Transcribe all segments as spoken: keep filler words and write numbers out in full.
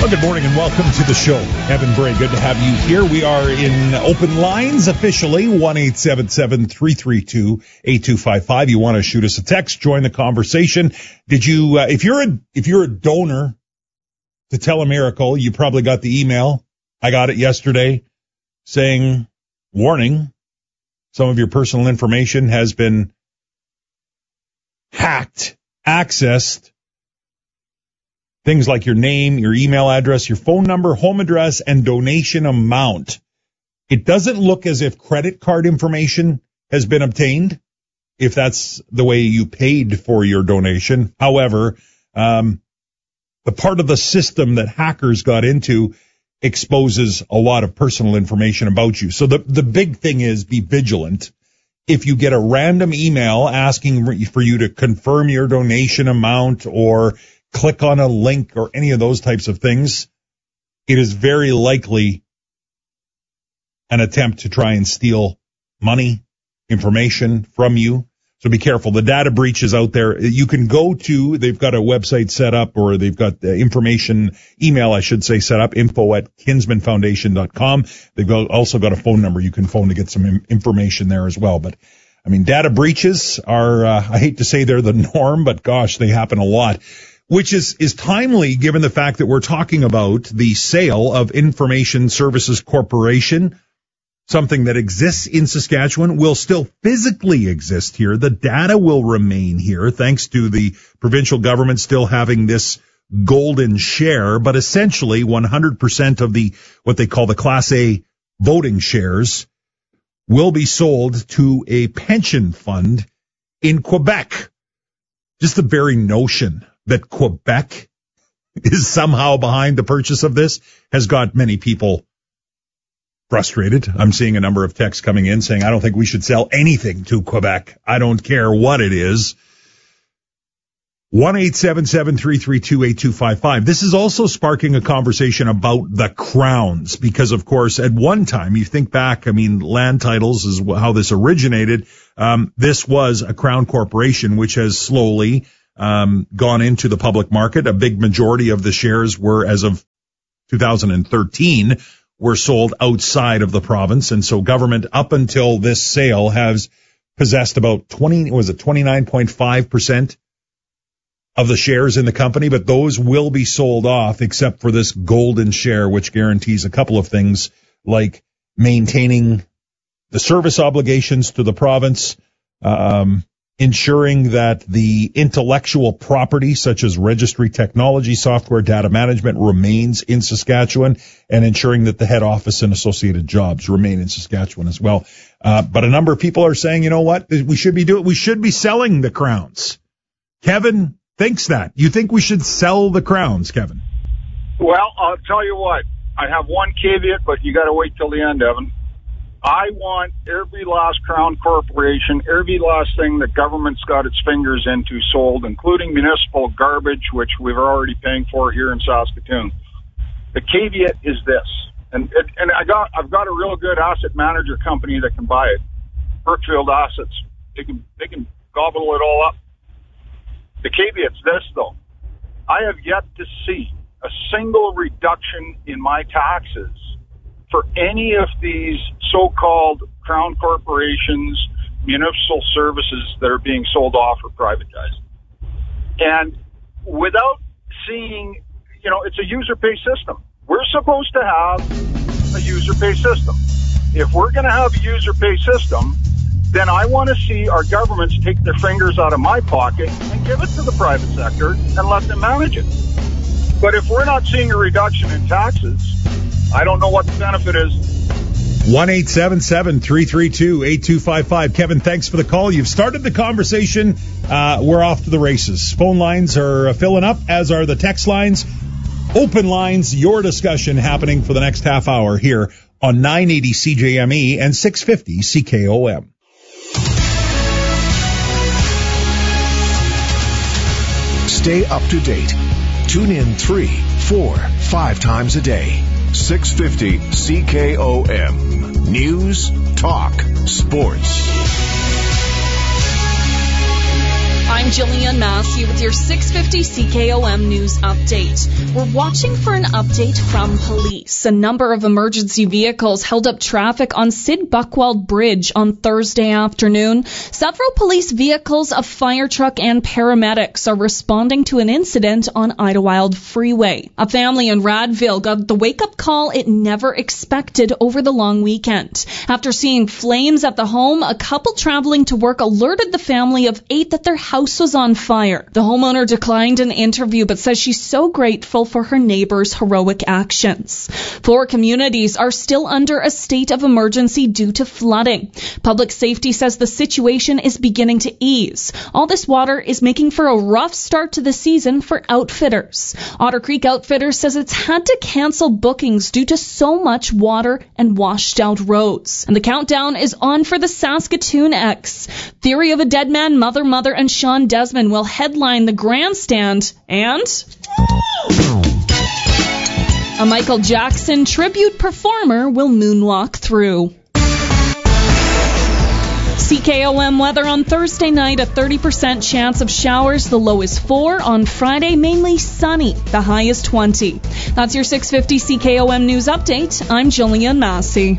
Well, good morning and welcome to the show. Evan Bray, good to have you here. We are in open lines officially, one eight seven seven, three three two, eight two five five. You want to shoot us a text, join the conversation. Did you, uh, if you're a, if you're a donor to Telemiracle, you probably got the email. I got it yesterday saying, warning, some of your personal information has been hacked, accessed. Things like your name, your email address, your phone number, home address, and donation amount. It doesn't look as if credit card information has been obtained, if that's the way you paid for your donation. However, um, the part of the system that hackers got into exposes a lot of personal information about you. So the, the big thing is be vigilant. If you get a random email asking for you to confirm your donation amount or click on a link or any of those types of things, it is very likely an attempt to try and steal money, information from you. So be careful. The data breach is out there. You can go to, they've got a website set up, or they've got the information, email, I should say, set up, info at kinsman foundation dot com. They've also got a phone number you can phone to get some information there as well. But I mean, data breaches are, uh, I hate to say they're the norm, but gosh, they happen a lot. Which is, is timely given the fact that we're talking about the sale of Information Services Corporation, something that exists in Saskatchewan, will still physically exist here. The data will remain here thanks to the provincial government still having this golden share, but essentially one hundred percent of the, what they call the Class A voting shares will be sold to a pension fund in Quebec. Just the very notion that Quebec is somehow behind the purchase of this has got many people frustrated. I'm seeing a number of texts coming in saying, I don't think we should sell anything to Quebec. I don't care what it is. one eight seven seven, three three two, eight two five five. This is also sparking a conversation about the crowns because, of course, at one time, you think back, I mean, land titles is how this originated. Um, this was a crown corporation, which has slowly um, gone into the public market. A big majority of the shares were, as of two thousand thirteen, were sold outside of the province. And so government, up until this sale, has possessed about twenty, was it twenty-nine point five percent of the shares in the company, but those will be sold off except for this golden share, which guarantees a couple of things like maintaining the service obligations to the province, um, ensuring that the intellectual property such as registry technology, software, data management remains in Saskatchewan, and ensuring that the head office and associated jobs remain in Saskatchewan as well. Uh, but a number of people are saying, you know what, we should be doing, we should be selling the crowns. Kevin thinks that. You think we should sell the crowns, Kevin? Well, I'll tell you what, I have one caveat, but you got to wait till the end, Evan. I want every last Crown Corporation, every last thing the government's got its fingers into sold, including municipal garbage, which we're already paying for here in Saskatoon. The caveat is this, and it, and I got I've got a real good asset manager company that can buy it, Brookfield Assets. They can they can gobble it all up. The caveat's this though, I have yet to see a single reduction in my taxes for any of these so-called crown corporations, municipal services that are being sold off or privatized. And without seeing, you know, it's a user-pay system. We're supposed to have a user-pay system. If we're going to have a user-pay system, then I want to see our governments take their fingers out of my pocket and give it to the private sector and let them manage it. But if we're not seeing a reduction in taxes, I don't know what the benefit is. one eight seven seven, three three two, eight two five five. Kevin, thanks for the call. You've started the conversation. Uh, we're off to the races. Phone lines are filling up, as are the text lines. Open lines, your discussion happening for the next half hour here on nine eighty C J M E and six fifty C K O M. Stay up to date. Tune in three, four, five times a day. six fifty C K O M. News, talk, sports. I'm Jillian Massey with your six fifty C K O M News Update. We're watching for an update from police. A number of emergency vehicles held up traffic on Sid Buckwald Bridge on Thursday afternoon. Several police vehicles, a fire truck, and paramedics are responding to an incident on Idlewild Freeway. A family in Radville got the wake-up call it never expected over the long weekend. After seeing flames at the home, a couple traveling to work alerted the family of eight that their house was on fire. The homeowner declined an interview but says she's so grateful for her neighbors' heroic actions. Four communities are still under a state of emergency due to flooding. Public safety says the situation is beginning to ease. All this water is making for a rough start to the season for outfitters. Otter Creek Outfitters says it's had to cancel bookings due to so much water and washed out roads. And the countdown is on for the Saskatoon X. Theory of a Dead Man, Mother Mother, and Sean Desmond will headline the grandstand, and a Michael Jackson tribute performer will moonwalk through. C K O M weather on Thursday night, a thirty percent chance of showers. The low is four. On Friday, mainly sunny. The high is twenty. That's your six fifty C K O M News Update. I'm Jillian Massey.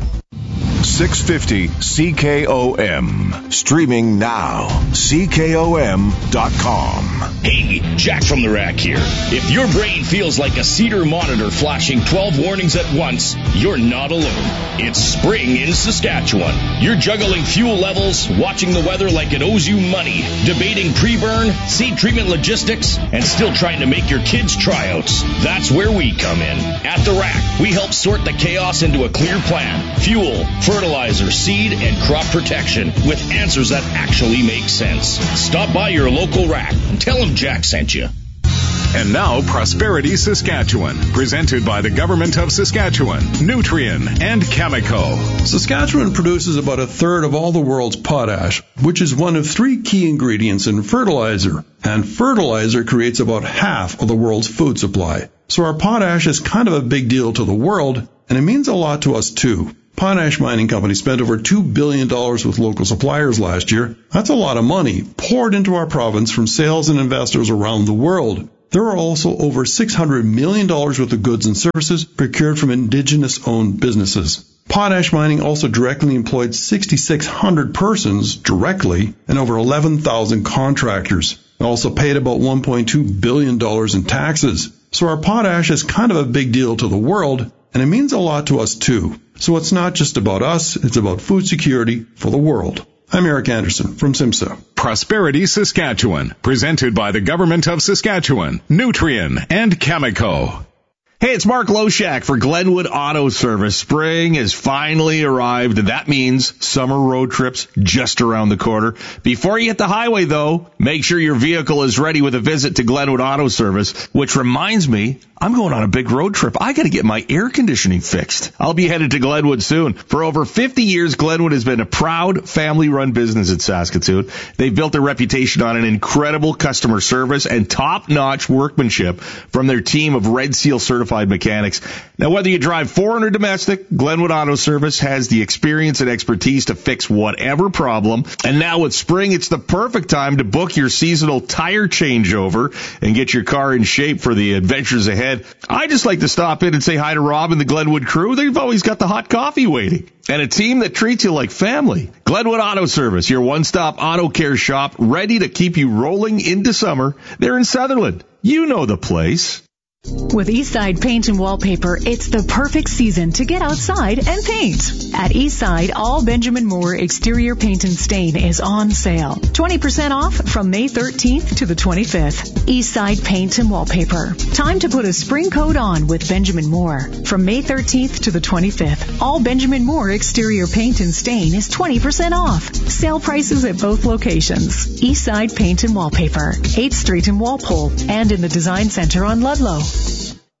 six fifty C K O M. Streaming now. C K O M dot com. Hey, Jack from the Rack here. If your brain feels like a Cedar monitor flashing twelve warnings at once, you're not alone. It's spring in Saskatchewan. You're juggling fuel levels, watching the weather like it owes you money, debating pre-burn, seed treatment logistics, and still trying to make your kids' tryouts. That's where we come in. At the Rack, we help sort the chaos into a clear plan. Fuel, fertilizer, seed, and crop protection with answers that actually make sense. Stop by your local Rack and tell them Jack sent you. And now, Prosperity Saskatchewan, presented by the Government of Saskatchewan, Nutrien, and Chemico. Saskatchewan produces about a third of all the world's potash, which is one of three key ingredients in fertilizer. And fertilizer creates about half of the world's food supply. So our potash is kind of a big deal to the world, and it means a lot to us too. Potash Mining Company spent over two billion dollars with local suppliers last year. That's a lot of money poured into our province from sales and investors around the world. There are also over six hundred million dollars worth of goods and services procured from Indigenous-owned businesses. Potash Mining also directly employed six thousand six hundred persons directly and over eleven thousand contractors. It also paid about one point two billion dollars in taxes. So our potash is kind of a big deal to the world, and it means a lot to us too. So it's not just about us, it's about food security for the world. I'm Eric Anderson from SIMSA. Prosperity Saskatchewan, presented by the Government of Saskatchewan, Nutrien, and Chemico. Hey, it's Mark Loshak for Glenwood Auto Service. Spring has finally arrived, and that means summer road trips just around the corner. Before you hit the highway, though, make sure your vehicle is ready with a visit to Glenwood Auto Service, which reminds me, I'm going on a big road trip. I got to get my air conditioning fixed. I'll be headed to Glenwood soon. For over fifty years, Glenwood has been a proud family-run business in Saskatoon. They've built their reputation on an incredible customer service and top-notch workmanship from their team of Red Seal certified mechanics. Now, whether you drive foreign or domestic, Glenwood Auto Service has the experience and expertise to fix whatever problem. And now with spring, it's the perfect time to book your seasonal tire changeover and get your car in shape for the adventures ahead. I just like to stop in and say hi to Rob and the Glenwood crew. They've always got the hot coffee waiting. And a team that treats you like family. Glenwood Auto Service, your one-stop auto care shop, ready to keep you rolling into summer. They're in Sutherland. You know the place. With Eastside Paint and Wallpaper, it's the perfect season to get outside and paint. At Eastside, all Benjamin Moore exterior paint and stain is on sale. twenty percent off from May thirteenth to the twenty-fifth. Eastside Paint and Wallpaper. Time to put a spring coat on with Benjamin Moore. From May thirteenth to the twenty-fifth, all Benjamin Moore exterior paint and stain is twenty percent off. Sale prices at both locations. Eastside Paint and Wallpaper, eighth Street in Walpole, and in the Design Center on Ludlow.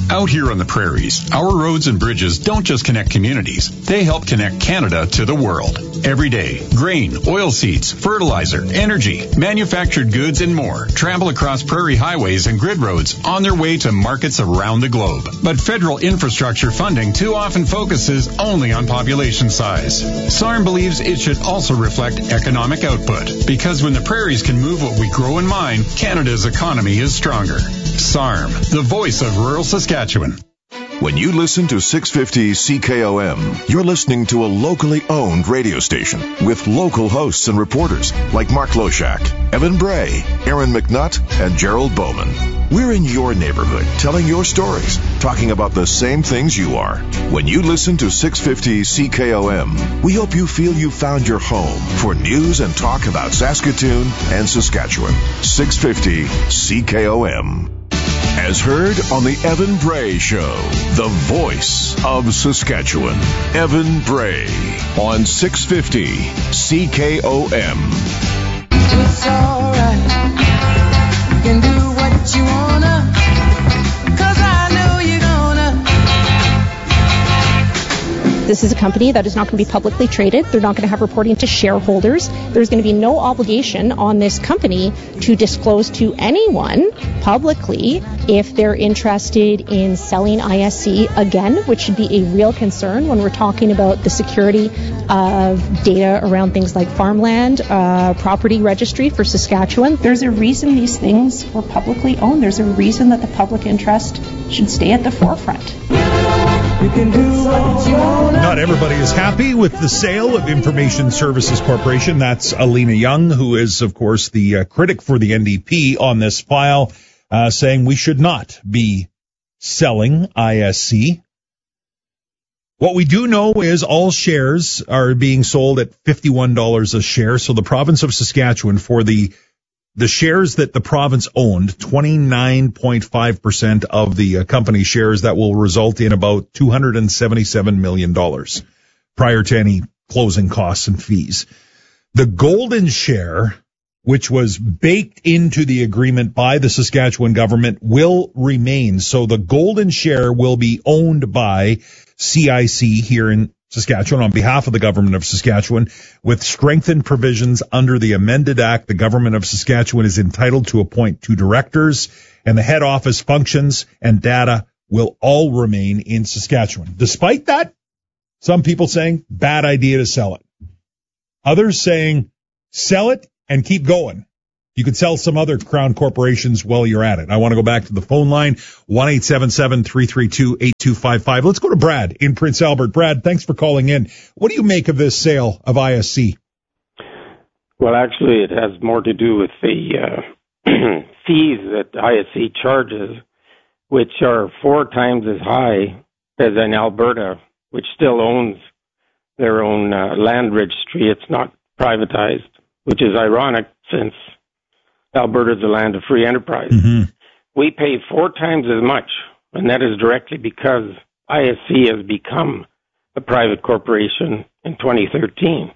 Out here on the prairies, our roads and bridges don't just connect communities. They help connect Canada to the world. Every day, grain, oilseeds, fertilizer, energy, manufactured goods, and more travel across prairie highways and grid roads on their way to markets around the globe. But federal infrastructure funding too often focuses only on population size. S A R M believes it should also reflect economic output, because when the prairies can move what we grow and mine, Canada's economy is stronger. S A R M, the voice of rural Saskatchewan. When you listen to six fifty C K O M, you're listening to a locally owned radio station with local hosts and reporters like Mark Loshak, Evan Bray, Aaron McNutt, and Gerald Bowman. We're in your neighborhood, telling your stories, talking about the same things you are. When you listen to six fifty C K O M, we hope you feel you found your home for news and talk about Saskatoon and Saskatchewan. six fifty C K O M. As heard on the Evan Bray Show, the voice of Saskatchewan. Evan Bray on six fifty C K O M. It's alright, you can do what you wanna, 'cause I know you're gonna. This is a company that is not going to be publicly traded. They're not going to have reporting to shareholders. There's going to be no obligation on this company to disclose to anyone publicly if they're interested in selling I S C again, which should be a real concern when we're talking about the security of data around things like farmland, uh, property registry for Saskatchewan. There's a reason these things were publicly owned. There's a reason that the public interest should stay at the forefront. You can do what you want. Not everybody is happy with the sale of Information Services Corporation. That's Alina Young, who is, of course, the uh, critic for the N D P on this file, uh, saying we should not be selling I S C. What we do know is all shares are being sold at fifty-one dollars a share. So the province of Saskatchewan, for the the shares that the province owned, twenty-nine point five percent of the uh, company shares, that will result in about two hundred seventy-seven million dollars prior to any closing costs and fees. The golden share, which was baked into the agreement by the Saskatchewan government, will remain. So the golden share will be owned by C I C here in Saskatchewan on behalf of the government of Saskatchewan. With strengthened provisions under the amended act, the government of Saskatchewan is entitled to appoint two directors, and the head office functions and data will all remain in Saskatchewan. Despite that, some people saying bad idea to sell it. Others saying sell it and keep going. You could sell some other Crown corporations while you're at it. I want to go back to the phone line, one eight seven seven, three three two, eight two five five. Let's go to Brad in Prince Albert. Brad, thanks for calling in. What do you make of this sale of I S C? Well, actually, it has more to do with the uh, fees that I S C charges, which are four times as high as in Alberta, which still owns their own uh, land registry. It's not privatized, which is ironic since Alberta is a land of free enterprise. Mm-hmm. We pay four times as much, and that is directly because I S C has become a private corporation in twenty thirteen.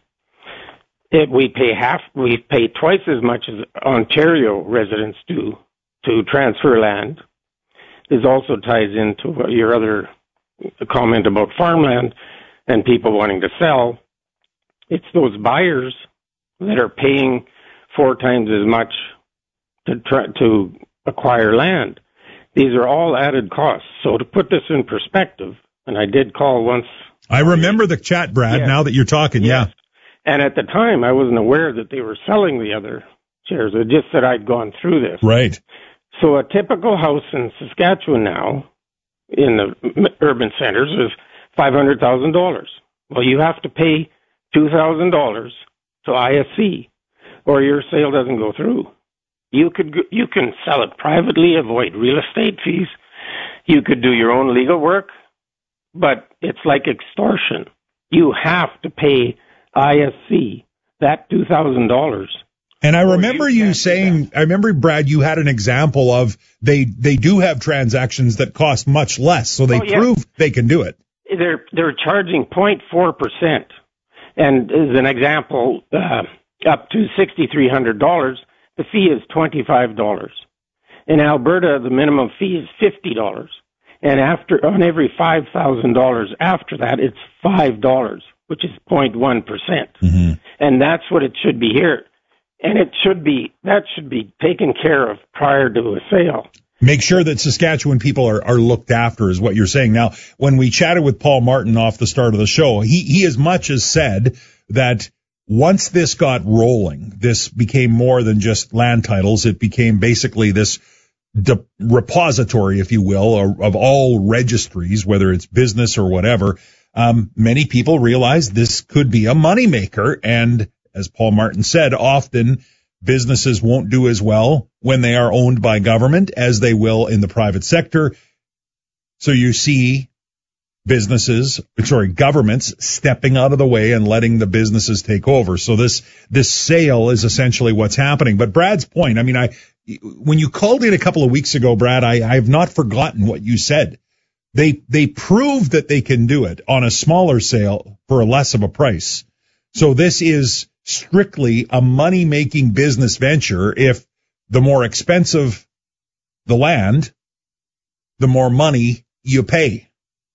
It, we pay half, we pay twice as much as Ontario residents do to transfer land. This also ties into your other comment about farmland and people wanting to sell. It's those buyers that are paying four times as much to try to acquire land. These are all added costs. So to put this in perspective, and I did call once. I remember the chat, Brad, yes. Now that you're talking, yes. Yeah. And at the time, I wasn't aware that they were selling the other shares. It just that I'd gone through this. Right. So a typical house in Saskatchewan now, in the urban centers, is five hundred thousand dollars. Well, you have to pay two thousand dollars to I S C, or your sale doesn't go through. You could you can sell it privately, avoid real estate fees. You could do your own legal work, but it's like extortion. You have to pay I S C that two thousand dollars. And I remember you, you saying, I remember, Brad, you had an example of they they do have transactions that cost much less, so they oh, yeah. prove they can do it. They're they're charging zero point four percent, and as an example, uh, up to six thousand three hundred dollars. The fee is twenty-five dollars. In Alberta, the minimum fee is fifty dollars. And after, on every five thousand dollars after that, it's five dollars, which is zero point one percent. Mm-hmm. And that's what it should be here. And it should be, that should be taken care of prior to a sale. Make sure that Saskatchewan people are, are looked after is what you're saying. Now, when we chatted with Paul Martin off the start of the show, he, he as much as said that once this got rolling, this became more than just land titles. It became basically this de- repository, if you will, of, of all registries, whether it's business or whatever. Um, many people realized this could be a moneymaker. And as Paul Martin said, often businesses won't do as well when they are owned by government as they will in the private sector. So you see businesses, sorry, governments stepping out of the way and letting the businesses take over. So this, this sale is essentially what's happening. But Brad's point, I mean, I, when you called in a couple of weeks ago, Brad, I, I have not forgotten what you said. They, they proved that they can do it on a smaller sale for a less of a price. So this is strictly a money-making business venture. If the more expensive the land, the more money you pay.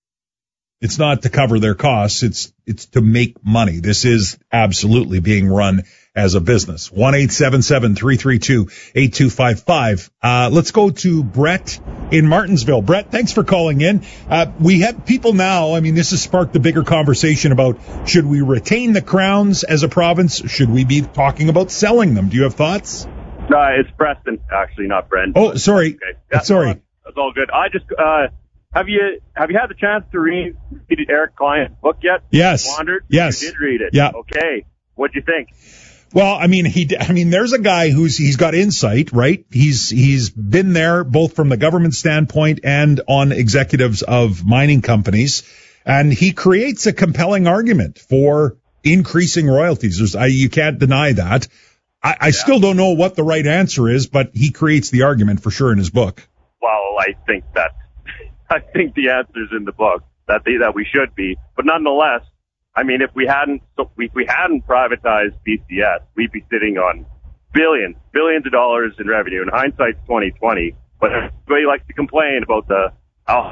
It's not to cover their costs. It's, it's to make money. This is absolutely being run as a business. one eight seven seven, three three two, eight two five five. Uh, let's go to Brett in Martinsville. Brett, thanks for calling in. Uh, we have people now. I mean, this has sparked a bigger conversation about should we retain the crowns as a province? Should we be talking about selling them? Do you have thoughts? No, it's Preston, actually, not Brent. Oh, sorry. Okay. Yeah, sorry. That's all good. I just, uh, have you, have you had the chance to read Eric Klein's book yet? Yes. Wandered? Yes. You did read it. Yeah. Okay. What'd you think? Well, I mean, he, I mean, there's a guy who's, he's got insight, right? He's, he's been there both from the government standpoint and on executives of mining companies. And he creates a compelling argument for increasing royalties. There's, I, you can't deny that. I, I yeah. still don't know what the right answer is, but he creates the argument for sure in his book. Well, I think that, I think the answer's in the book that they, that we should be, but nonetheless, I mean, if we hadn't, if we hadn't privatized B C S, we'd be sitting on billions, billions of dollars in revenue. In hindsight's twenty twenty, but everybody likes to complain about the, oh.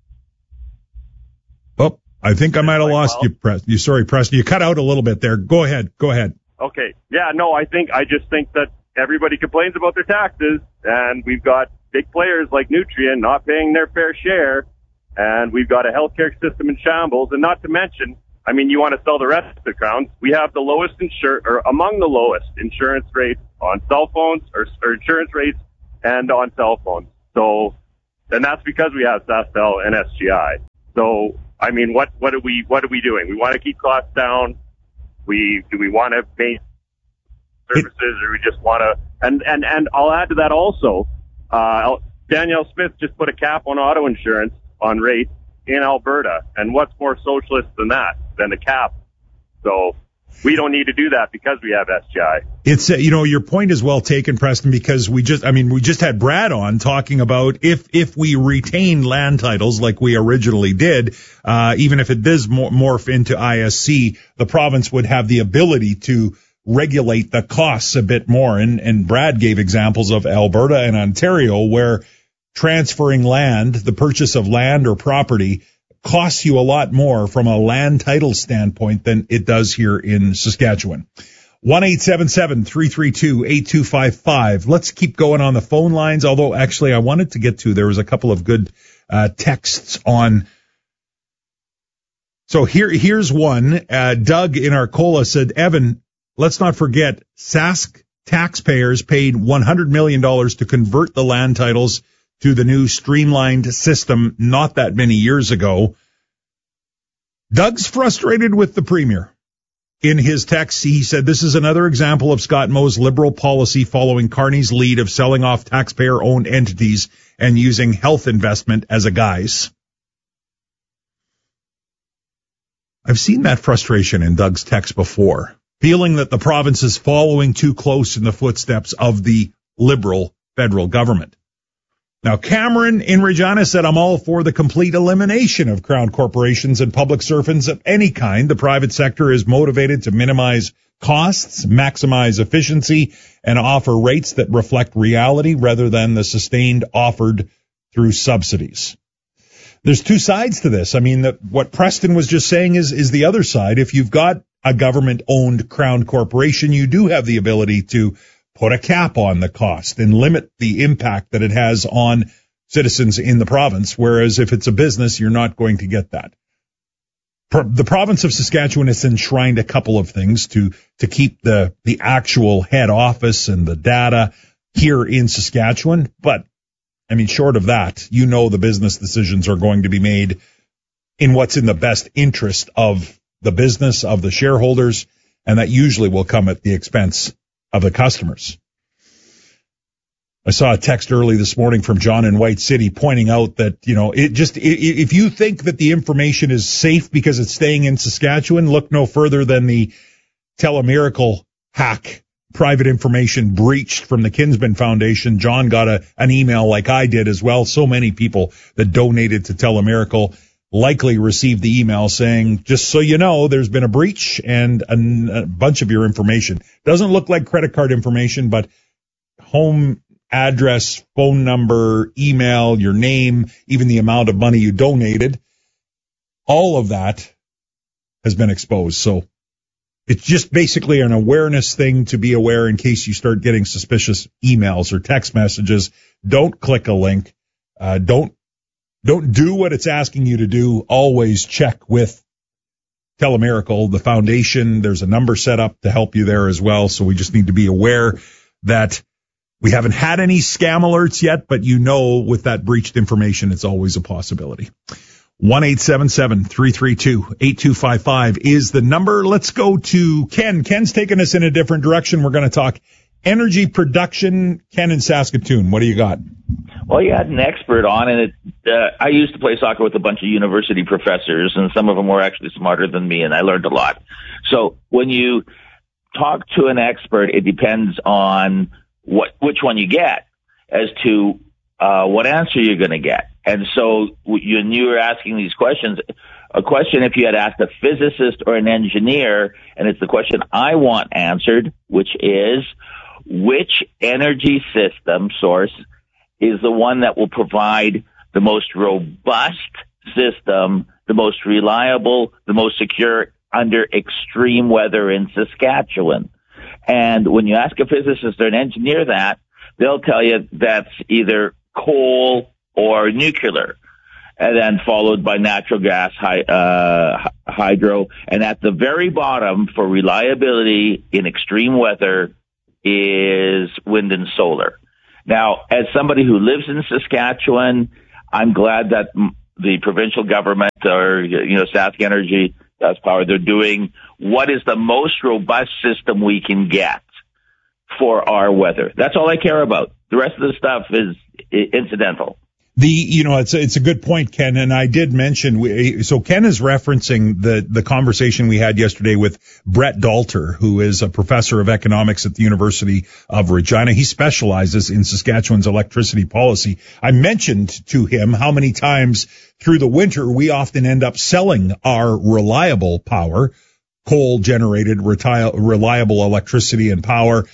Oh, I think I might have lost you, Preston. You, sorry, Preston. You cut out a little bit there. Go ahead. Go ahead. Okay. Yeah, no, I think, I just think that everybody complains about their taxes, and we've got big players like Nutrien not paying their fair share, and we've got a healthcare system in shambles, and not to mention, I mean, you want to sell the rest of the crowns. We have the lowest insur or among the lowest insurance rates on cell phones or, or insurance rates and on cell phones. So, and that's because we have SaskTel and S G I. So, I mean, what, what are we, what are we doing? We want to keep costs down. We, do we want to make services or we just want to, and, and, and I'll add to that also, uh, Danielle Smith just put a cap on auto insurance on rates in Alberta. And what's more socialist than that, than a cap? So we don't need to do that because we have S G I. It's, uh, you know, your point is well taken, Preston, because we just, I mean, we just had Brad on talking about if, if we retain land titles like we originally did, uh, even if it does morph into I S C, the province would have the ability to regulate the costs a bit more. And, and Brad gave examples of Alberta and Ontario where transferring land, the purchase of land or property, costs you a lot more from a land title standpoint than it does here in Saskatchewan. one eight seven seven, three three two, eight two five five. Let's keep going on the phone lines, although actually I wanted to get to, there was a couple of good uh, texts on. So here, here's one. Uh, Doug in Arcola said, Evan, let's not forget, Sask taxpayers paid one hundred million dollars to convert the land titles to the new streamlined system not that many years ago. Doug's frustrated with the Premier. In his text, he said, this is another example of Scott Moe's Liberal policy following Carney's lead of selling off taxpayer-owned entities and using health investment as a guise. I've seen that frustration in Doug's text before, feeling that the province is following too close in the footsteps of the Liberal federal government. Now, Cameron in Regina said, I'm all for the complete elimination of crown corporations and public servants of any kind. The private sector is motivated to minimize costs, maximize efficiency, and offer rates that reflect reality rather than the sustained offered through subsidies. There's two sides to this. I mean, the, what Preston was just saying is, is the other side. If you've got a government-owned crown corporation, you do have the ability to put a cap on the cost and limit the impact that it has on citizens in the province, whereas if it's a business, you're not going to get that. The province of Saskatchewan has enshrined a couple of things to to keep the, the actual head office and the data here in Saskatchewan, but I mean, short of that, you know the business decisions are going to be made in what's in the best interest of the business, of the shareholders, and that usually will come at the expense of the customers. I saw a text early this morning from John in White City pointing out that, you know, it just, if you think that the information is safe because it's staying in Saskatchewan, look no further than the Telemiracle hack. Private information breached from the Kinsman Foundation. John got a, an email like I did as well. So many people that donated to Telemiracle likely received the email saying, just so you know, there's been a breach and a, a bunch of your information. Doesn't look like credit card information, but home address, phone number, email, your name, even the amount of money you donated. All of that has been exposed. So it's just basically an awareness thing to be aware in case you start getting suspicious emails or text messages. Don't click a link. Uh, don't, don't do what it's asking you to do. Always check with Telemiracle, the foundation. There's a number set up to help you there as well. So we just need to be aware that we haven't had any scam alerts yet, but you know, with that breached information, it's always a possibility. one eight seven seven, three three two, eight two five five is the number. Let's go to Ken. Ken's taking us in a different direction. We're going to talk energy production. Ken in Saskatoon, what do you got? Well, you had an expert on, and it, uh, I used to play soccer with a bunch of university professors, and some of them were actually smarter than me, and I learned a lot. So when you talk to an expert, it depends on what which one you get as to uh, what answer you're going to get. And so you, and you were asking these questions, a question if you had asked a physicist or an engineer, and it's the question I want answered, which is, which energy system source is the one that will provide the most robust system, the most reliable, the most secure under extreme weather in Saskatchewan? And when you ask a physicist or an engineer that, they'll tell you that's either coal or nuclear, and then followed by natural gas, hy- uh, hydro. And at the very bottom for reliability in extreme weather is wind and solar. Now, as somebody who lives in Saskatchewan, I'm glad that the provincial government, or, you know, Sask Energy, Sask Power, they're doing what is the most robust system we can get for our weather. That's all I care about. The rest of the stuff is incidental. The, you know, it's a, it's a good point, Ken, and I did mention, we, so Ken is referencing the, the conversation we had yesterday with Brett Dalter, who is a professor of economics at the University of Regina. He specializes in Saskatchewan's electricity policy. I mentioned to him how many times through the winter we often end up selling our reliable power, coal-generated reliable electricity and power,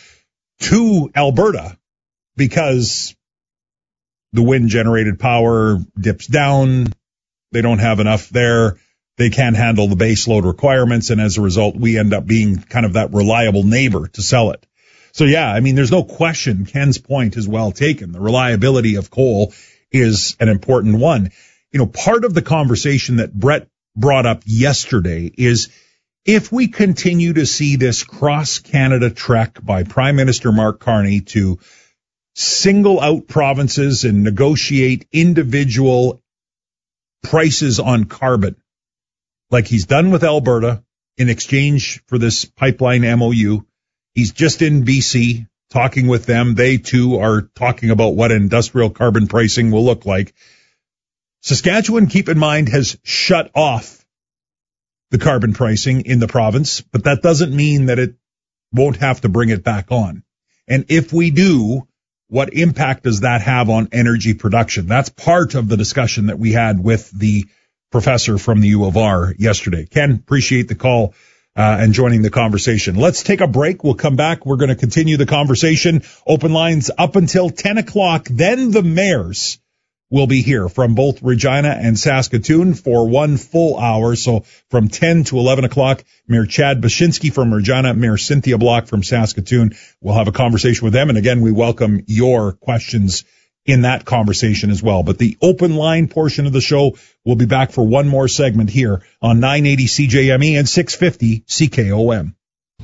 to Alberta because the wind-generated power dips down. They don't have enough there. They can't handle the base load requirements, and as a result, we end up being kind of that reliable neighbor to sell it. So, yeah, I mean, there's no question. Ken's point is well taken. The reliability of coal is an important one. You know, part of the conversation that Brett brought up yesterday is if we continue to see this cross-Canada trek by Prime Minister Mark Carney to single out provinces and negotiate individual prices on carbon, like he's done with Alberta in exchange for this pipeline M O U. He's just in B C talking with them. They too are talking about what industrial carbon pricing will look like. Saskatchewan, keep in mind, has shut off the carbon pricing in the province, but that doesn't mean that it won't have to bring it back on. And if we do, what impact does that have on energy production? That's part of the discussion that we had with the professor from the U of R yesterday. Ken, appreciate the call uh, and joining the conversation. Let's take a break. We'll come back. We're going to continue the conversation. Open lines up until ten o'clock. Then the mayors will be here from both Regina and Saskatoon for one full hour. So from ten to eleven o'clock, Mayor Chad Bashinsky from Regina, Mayor Cynthia Block from Saskatoon. We'll have a conversation with them. And again, we welcome your questions in that conversation as well. But the open line portion of the show will be back for one more segment here on nine eighty C J M E and six fifty C K O M.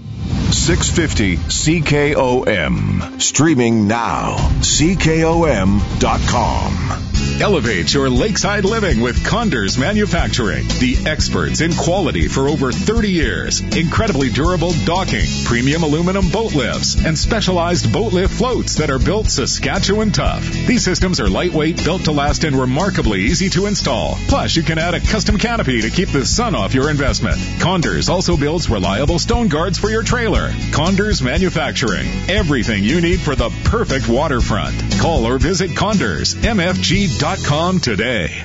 six fifty C K O M. Streaming now. C K O M dot com. Elevate your lakeside living with Condors Manufacturing, the experts in quality for over thirty years. Incredibly durable docking, premium aluminum boat lifts, and specialized boat lift floats that are built Saskatchewan tough. These systems are lightweight, built to last, and remarkably easy to install. Plus, you can add a custom canopy to keep the sun off your investment. Condors also builds reliable stone guards for your trailer. Condors Manufacturing, everything you need for the perfect waterfront. Call or visit Condors M F G dot com today.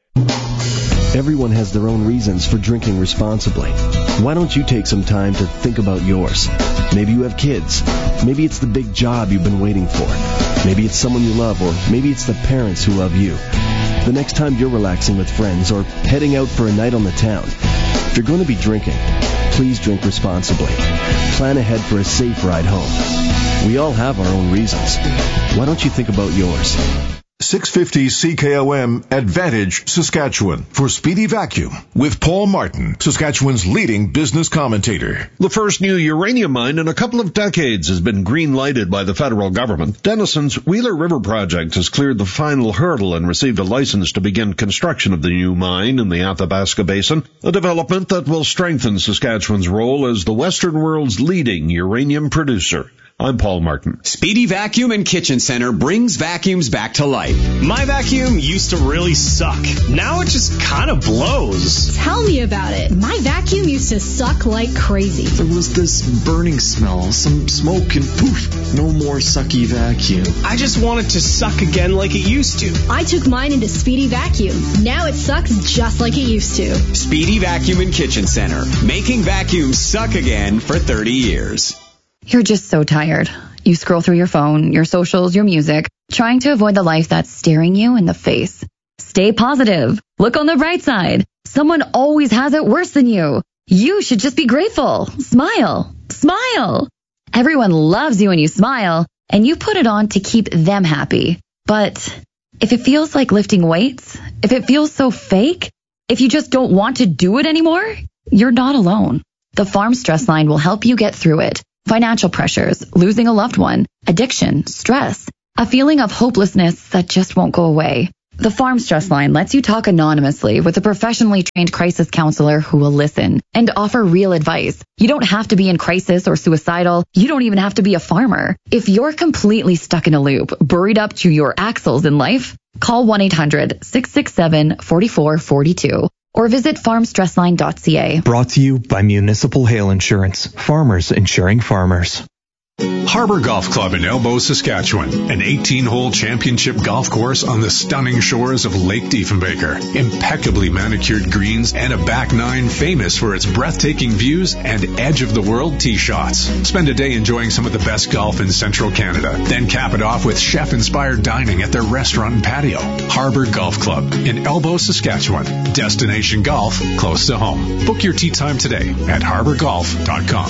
Everyone has their own reasons for drinking responsibly. Why don't you take some time to think about yours? Maybe you have kids. Maybe it's the big job you've been waiting for. Maybe it's someone you love, or maybe it's the parents who love you. The next time you're relaxing with friends or heading out for a night on the town, if you're going to be drinking, please drink responsibly. Plan ahead for a safe ride home. We all have our own reasons. Why don't you think about yours? six fifty C K O M Advantage Saskatchewan for Speedy Vacuum with Paul Martin, Saskatchewan's leading business commentator. The first new uranium mine in a couple of decades has been green-lighted by the federal government. Denison's Wheeler River project has cleared the final hurdle and received a license to begin construction of the new mine in the Athabasca Basin, a development that will strengthen Saskatchewan's role as the Western world's leading uranium producer. I'm Paul Martin. Speedy Vacuum and Kitchen Center brings vacuums back to life. My vacuum used to really suck. Now it just kind of blows. Tell me about it. My vacuum used to suck like crazy. There was this burning smell, some smoke, and poof, no more sucky vacuum. I just want it to suck again like it used to. I took mine into Speedy Vacuum. Now it sucks just like it used to. Speedy Vacuum and Kitchen Center, making vacuums suck again for thirty years. You're just so tired. You scroll through your phone, your socials, your music, trying to avoid the life that's staring you in the face. Stay positive. Look on the bright side. Someone always has it worse than you. You should just be grateful. Smile. Smile. Everyone loves you when you smile, and you put it on to keep them happy. But if it feels like lifting weights, if it feels so fake, if you just don't want to do it anymore, you're not alone. The Farm Stress Line will help you get through it. Financial pressures, losing a loved one, addiction, stress, a feeling of hopelessness that just won't go away. The Farm Stress Line lets you talk anonymously with a professionally trained crisis counselor who will listen and offer real advice. You don't have to be in crisis or suicidal. You don't even have to be a farmer. If you're completely stuck in a loop, buried up to your axles in life, call one eight hundred, six six seven, four four four two. Or visit farm stress line dot c a. Brought to you by Municipal Hail Insurance. Farmers insuring farmers. Harbor Golf Club in Elbow, Saskatchewan, an eighteen-hole championship golf course on the stunning shores of Lake Diefenbaker. Impeccably manicured greens and a back nine famous for its breathtaking views and edge-of-the-world tee shots. Spend a day enjoying some of the best golf in central Canada. Then cap it off with chef-inspired dining at their restaurant and patio. Harbor Golf Club in Elbow, Saskatchewan. Destination golf close to home. Book your tee time today at harbor golf dot com.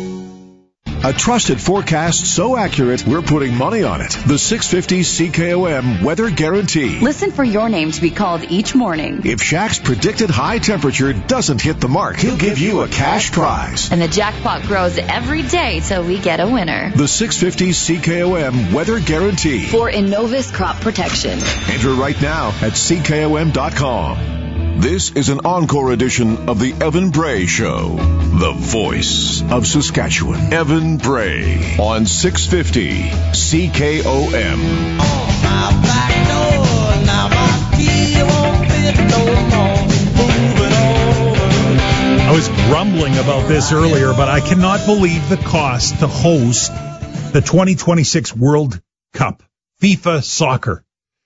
A trusted forecast so accurate, we're putting money on it. The six fifty C K O M Weather Guarantee. Listen for your name to be called each morning. If Shaq's predicted high temperature doesn't hit the mark, he'll give you a cash prize. And the jackpot grows every day till we get a winner. The six fifty C K O M Weather Guarantee. For Innovis Crop Protection. Enter right now at C K O M dot com. This is an encore edition of the Evan Bray Show, the voice of Saskatchewan. Evan Bray on six fifty C K O M. I was grumbling about this earlier, but I cannot believe the cost to host the twenty twenty-six World Cup, FIFA soccer.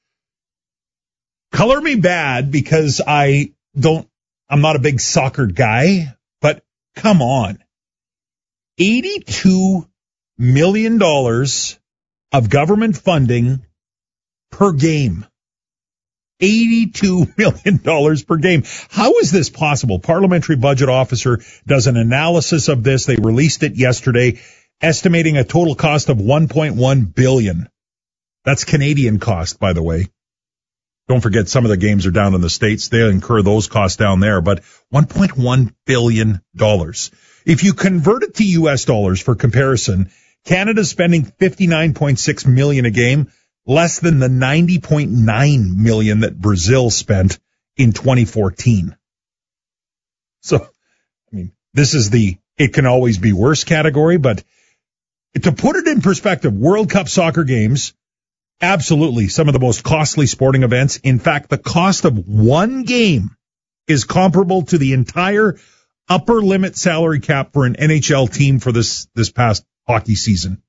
Color me bad because I don't, I'm not a big soccer guy, but come on. eighty-two million dollars of government funding per game. eighty-two million dollars per game. How is this possible? Parliamentary Budget Officer does an analysis of this. They released it yesterday, estimating a total cost of one point one billion dollars. That's Canadian cost, by the way. Don't forget, some of the games are down in the States. They incur those costs down there, but one point one billion dollars. If you convert it to U S dollars for comparison, Canada's spending fifty-nine point six million dollars a game, less than the ninety point nine million dollars that Brazil spent in twenty fourteen. So, I mean, this is the it can always be worse category, but to put it in perspective, World Cup soccer games, absolutely some of the most costly sporting events. In fact, the cost of one game is comparable to the entire upper limit salary cap for an N H L team for this, this past hockey season.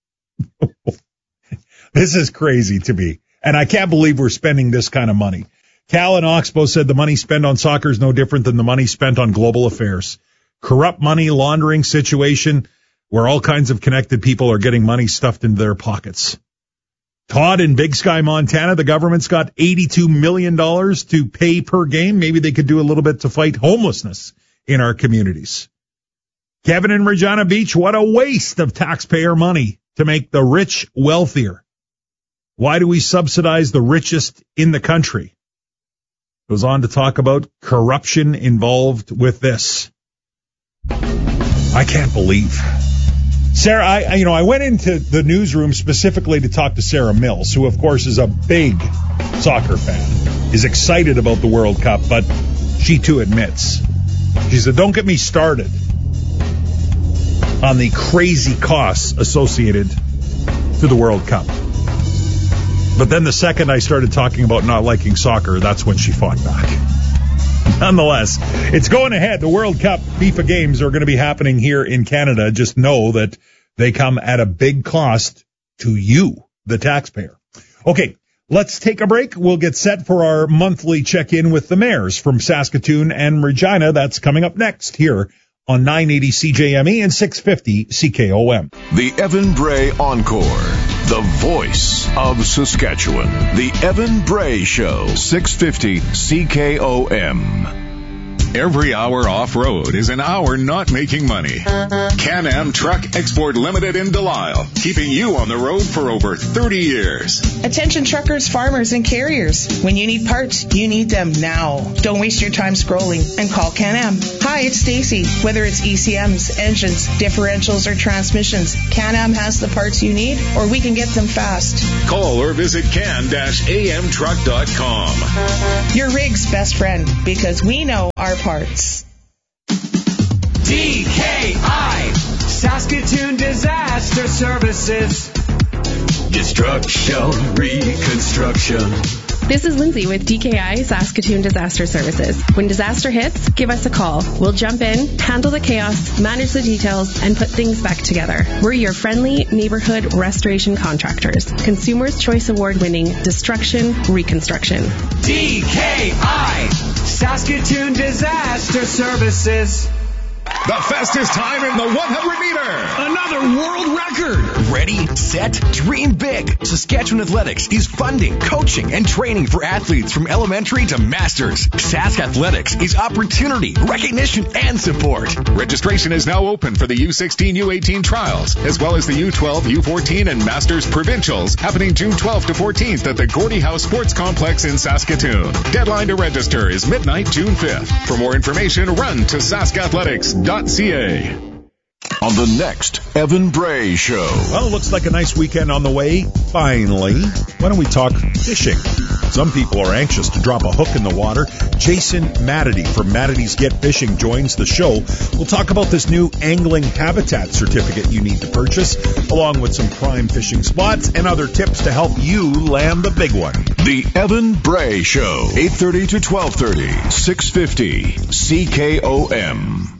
This is crazy to me. And I can't believe we're spending this kind of money. Cal in Oxbow said the money spent on soccer is no different than the money spent on global affairs. Corrupt money laundering situation where all kinds of connected people are getting money stuffed into their pockets. Todd in Big Sky, Montana, the government's got eighty-two million dollars to pay per game. Maybe they could do a little bit to fight homelessness in our communities. Kevin in Regina Beach, what a waste of taxpayer money to make the rich wealthier. Why do we subsidize the richest in the country? Goes on to talk about corruption involved with this. I can't believe. Sarah, I, you know, I went into the newsroom specifically to talk to Sarah Mills, who, of course, is a big soccer fan, is excited about the World Cup, but she too admits. She said, don't get me started on the crazy costs associated to the World Cup. But then the second I started talking about not liking soccer, that's when she fought back. Nonetheless, it's going ahead. The World Cup FIFA games are going to be happening here in Canada. Just know that they come at a big cost to you, the taxpayer. Okay, let's take a break. We'll get set for our monthly check-in with the mayors from Saskatoon and Regina. That's coming up next here on nine eighty C J M E and six fifty C K O M. The Evan Bray Encore, the voice of Saskatchewan. The Evan Bray Show, six fifty C K O M. Every hour off-road is an hour not making money. Can-Am Truck Export Limited in Delisle, keeping you on the road for over thirty years. Attention truckers, farmers, and carriers. When you need parts, you need them now. Don't waste your time scrolling and call Can-Am. Hi, it's Stacy. Whether it's E C Ms, engines, differentials, or transmissions, Can-Am has the parts you need, or we can get them fast. Call or visit can A M truck dot com. Your rig's best friend, because we know our parts. D K I, Saskatoon Disaster Services. Destruction, reconstruction. This is Lindsay with D K I Saskatoon Disaster Services. When disaster hits, give us a call. We'll jump in, handle the chaos, manage the details, and put things back together. We're your friendly neighborhood restoration contractors. Consumers' Choice Award-winning Destruction Reconstruction. D K I, Saskatoon Disaster Services. The fastest time in the one hundred meter. Another world record. Ready, set, dream big. Saskatchewan Athletics is funding, coaching, and training for athletes from elementary to masters. Sask Athletics is opportunity, recognition, and support. Registration is now open for the U sixteen U eighteen trials, as well as the U twelve, U fourteen, and Masters Provincials, happening June twelfth to fourteenth at the Gordie House Sports Complex in Saskatoon. Deadline to register is midnight, June fifth. For more information, run to sask athletics dot c a. On the next Evan Bray Show. Well, it looks like a nice weekend on the way, finally. Why don't we talk fishing? Some people are anxious to drop a hook in the water. Jason Madity from Madity's Get Fishing joins the show. We'll talk about this new angling habitat certificate you need to purchase, along with some prime fishing spots and other tips to help you land the big one. The Evan Bray Show, eight thirty to twelve thirty, six fifty C K O M.